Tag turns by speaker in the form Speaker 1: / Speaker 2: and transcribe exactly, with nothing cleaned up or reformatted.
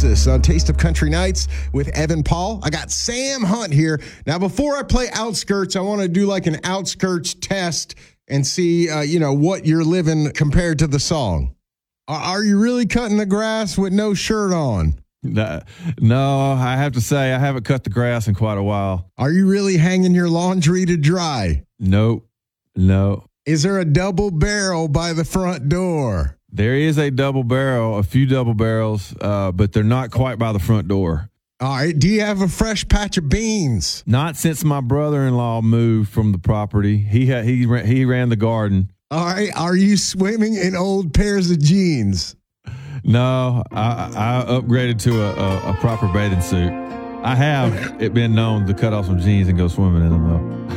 Speaker 1: Texas on Taste of Country Nights with Evan Paul. I got Sam Hunt here. Now, before I play Outskirts, I want to do like an Outskirts test and see, uh, you know, what you're living compared to the song. Are, are you really cutting the grass with no shirt on?
Speaker 2: No, I have to say I haven't cut the grass in quite a while.
Speaker 1: Are you really hanging your laundry to dry?
Speaker 2: Nope. No.
Speaker 1: Is there a double barrel by the front door?
Speaker 2: There is a double barrel, a few double barrels, uh, but they're not quite by the front door.
Speaker 1: All right. Do you have a fresh patch of beans?
Speaker 2: Not since my brother-in-law moved from the property. He had he ran, he ran the garden.
Speaker 1: All right. Are you swimming in old pairs of jeans?
Speaker 2: No, I, I upgraded to a, a, a proper bathing suit. I have it been known to cut off some jeans and go swimming in them, though.